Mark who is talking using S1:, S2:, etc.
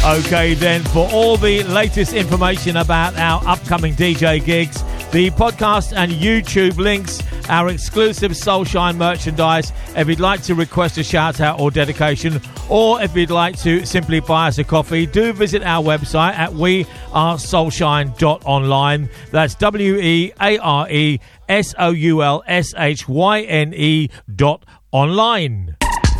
S1: Okay, then, for all the latest information about our upcoming DJ gigs, the podcast and YouTube links, our exclusive Soulshine merchandise, if you'd like to request a shout out or dedication, or if you'd like to simply buy us a coffee, do visit our website at wearesoulshine.online. That's WeareSoulshine.online.